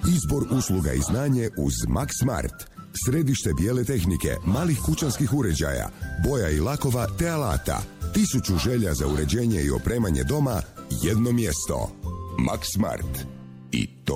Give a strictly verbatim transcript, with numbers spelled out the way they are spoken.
Izbor usluga i znanje uz Max Smart. Središte bijele tehnike, malih kućanskih uređaja, boja i lakova te alata. Tisuću želja za uređenje i opremanje doma, jedno mjesto. Max Smart. I to